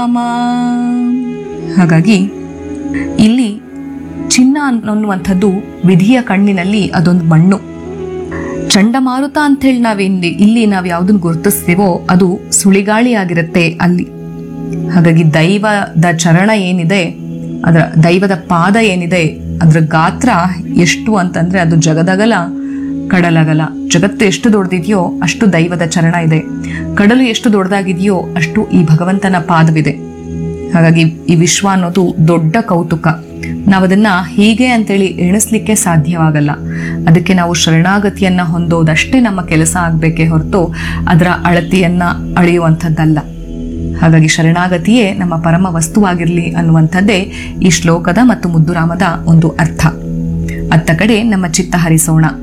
ಹಾಗಾಗಿ ಇಲ್ಲಿ ಚಿನ್ನ ಅನ್ನುವಂಥದ್ದು ವಿಧಿಯ ಕಣ್ಣಿನಲ್ಲಿ ಅದೊಂದು ಮಣ್ಣು. ಚಂಡಮಾರುತ ಅಂತೇಳಿ ಇಲ್ಲಿ ನಾವು ಯಾವ್ದನ್ನ ಗುರುತಿಸ್ತೀವೋ ಅದು ಸುಳಿಗಾಳಿ ಆಗಿರುತ್ತೆ ಅಲ್ಲಿ. ಹಾಗಾಗಿ ದೈವದ ಚರಣ ಏನಿದೆ, ಅದರ ದೈವದ ಪಾದ ಏನಿದೆ, ಅದರ ಗಾತ್ರ ಎಷ್ಟು ಅಂತಂದ್ರೆ ಅದು ಜಗದಗಲ ಕಡಲಗಲ. ಜಗತ್ತು ಎಷ್ಟು ದೊಡ್ಡದಿದೆಯೋ ಅಷ್ಟು ದೈವದ ಚರಣ ಇದೆ, ಕಡಲು ಎಷ್ಟು ದೊಡ್ಡದಾಗಿದೆಯೋ ಅಷ್ಟು ಈ ಭಗವಂತನ ಪಾದವಿದೆ. ಹಾಗಾಗಿ ಈ ವಿಶ್ವ ಅನ್ನೋದು ದೊಡ್ಡ ಕೌತುಕ. ನಾವದನ್ನ ಹೀಗೆ ಅಂತೇಳಿ ಎಣಿಸ್ಲಿಕ್ಕೆ ಸಾಧ್ಯವಾಗಲ್ಲ. ಅದಕ್ಕೆ ನಾವು ಶರಣಾಗತಿಯನ್ನ ಹೊಂದೋದಷ್ಟೇ ನಮ್ಮ ಕೆಲಸ ಆಗ್ಬೇಕೇ ಹೊರತು ಅದರ ಅಳತೆಯನ್ನ ಅಳೆಯುವಂಥದ್ದಲ್ಲ. ಹಾಗಾಗಿ ಶರಣಾಗತಿಯೇ ನಮ್ಮ ಪರಮ ವಸ್ತುವಾಗಿರ್ಲಿ ಅನ್ನುವಂಥದ್ದೇ ಈ ಶ್ಲೋಕದ ಮತ್ತು ಮುದ್ದುರಾಮದ ಒಂದು ಅರ್ಥ. ಅತ್ತ ಕಡೆ ನಮ್ಮ ಚಿತ್ತ ಹರಿಸೋಣ.